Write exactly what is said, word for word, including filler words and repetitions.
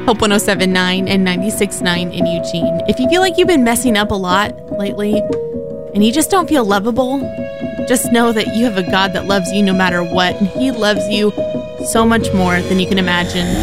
Hope one oh seven point nine and ninety-six point nine in Eugene. If you feel like you've been messing up a lot lately and you just don't feel lovable, just know that you have a God that loves you no matter what, and he loves you so much more than you can imagine.